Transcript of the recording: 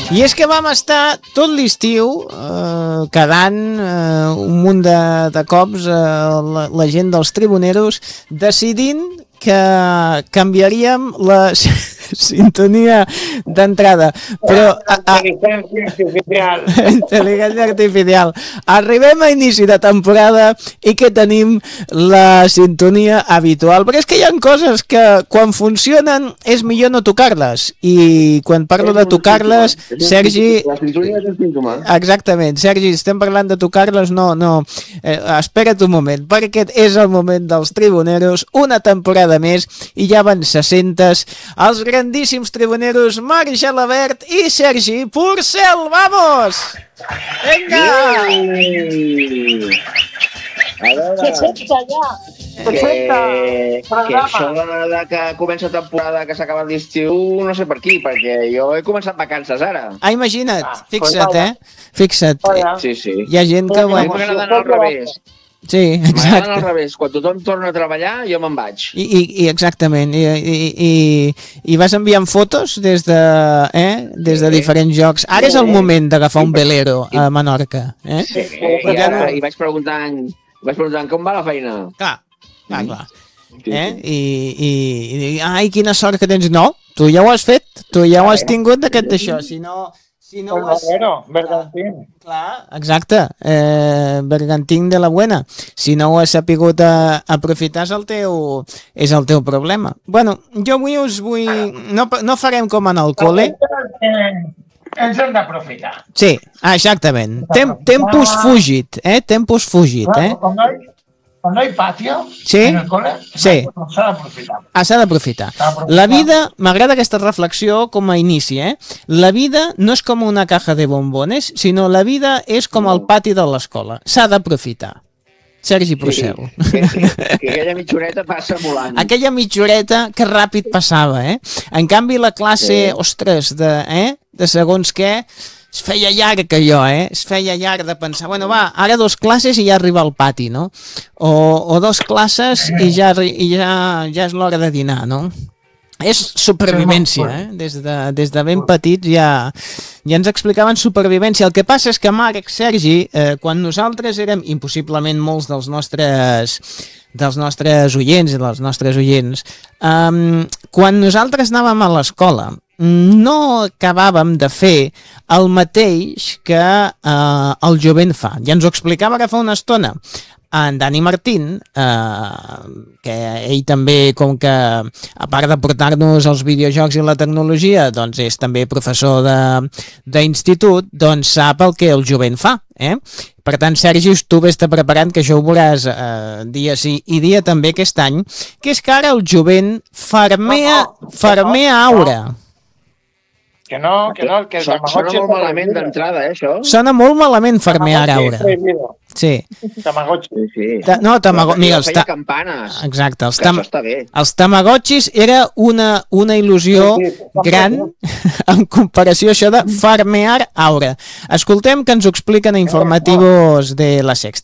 I és que vam estar tot l'estiu quedant un munt de cops la gent dels tribuneros decidint que canviaríem la sintonia d'entrada, però intel·ligència artificial. Arribem a inici de temporada i que tenim la sintonia habitual, però és que hi ha coses que quan funcionen és millor no tocar-les, i quan parlo de tocar-les, Sergi, la sintonia és un símptoma. exactament, Sergi, estem parlant de tocar-les, no, espera't un moment, perquè és el moment dels tribuneros, una temporada més, i ja van 600, els grandíssims tribuneros Marc Gelabert i Sergi Porcel, vamos! Vinga! A veure, que això de que comença temporada, que s'acaba l'estiu, no sé per qui, perquè jo he començat vacances ara. Imagina't, fixa't, fixa't. Sí. Hi ha gent que... A mi m'agrada anar al revés. Sí, M'agrada exacte. al revés. Quan tothom torna a treballar, jo me'n vaig. I exactament, i vas enviant fotos des de diferents jocs. Ara és el moment d'agafar un velero a Menorca. Sí, i vaig preguntant com va la feina. Clar. I ai, quina sort que tens. No, tu ja ho has fet, tu ja ho has tingut d'aquest d'això, si no ho has... Bergantín. Clar, exacte, Bergantín de la buena. Si no ho has sapigut aprofitar és el teu problema. Bueno, jo avui us vull... No farem com en el col·le. Ens hem d'aprofitar. Sí, exactament. Tempus fugit, Tempus fugit, Cuando hay patio Sí. en el cole, Sí. s'ha d'aprofitar. S'ha d'aprofitar. La vida, m'agrada aquesta reflexió com a inici, La vida no és com una caja de bombones, sinó la vida és com el pati de l'escola. S'ha d'aprofitar. Sergi Porcel. Que aquella mitjoreta passa volant. Aquella mitjoreta que ràpid passava, En canvi, la classe, ostres, de segons què, es feia llarg allò, Es feia llarg de pensar, bueno, va, ara 2 classes i ja arriba al pati, no? O 2 classes i ja és l'hora de dinar, no? És supervivència, Des de ben petits ja ens explicaven supervivència. El que passa és que Marc, Sergi, quan nosaltres érem, impossiblement molts dels nostres oients i dels nostres oients, quan nosaltres anàvem a l'escola, no acabàvem de fer el mateix que el jovent fa. Ja ens ho explicava ara fa una estona en Dani Martín, que ell també, com que a part de portar-nos els videojocs i la tecnologia, doncs és també professor d'institut, doncs sap el que el jovent fa, Per tant, Sergi, tu vés-te preparant, que això ho veuràs dia sí i dia també aquest any, que és que ara el jovent farmea aura. Que no, que el Sona molt malament d'entrada, això. Sona molt malament farmear aura. Sí. Tamagotchi. Sí. No, mira, Feia campanes. exacte, Que això està bé. els tamagotxis era una il·lusió gran en comparació a això de farmear aura. Escoltem que ens ho expliquen a Informativos de la Sexta.